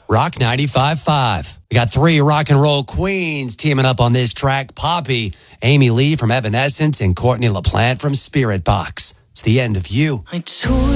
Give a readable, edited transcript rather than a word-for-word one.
Rock 95.5. We got 3 rock and roll queens teaming up on this track. Poppy, Amy Lee from Evanescence, and Courtney LaPlante from Spirit Box. It's the end of you. I told